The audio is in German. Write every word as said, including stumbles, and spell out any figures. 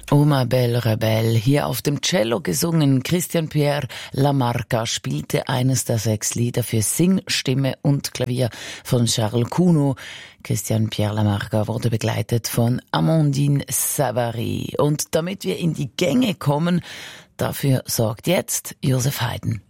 Oh ma belle Rebelle, hier auf dem Cello gesungen. Christian Pierre Lamarca spielte eines der sechs Lieder für Sing, Stimme und Klavier von Charles Gounod. Christian Pierre Lamarca wurde begleitet von Amandine Savary. Und damit wir in die Gänge kommen, dafür sorgt jetzt Josef Haydn.